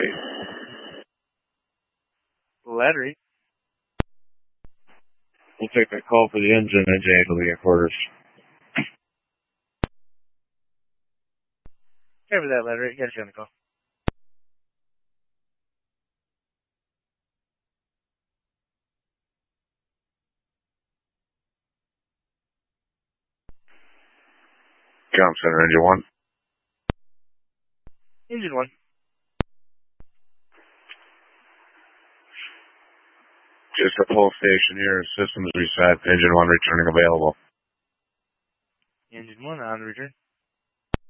Lattery. Lattery. We'll take that call for the engine, NJ will be at quarters. Cover that, Lattery. Got you on the call. Comm Center, Engine 1. Engine 1. Just a pull station here. Systems reset. Engine 1 returning available. Engine 1 on return.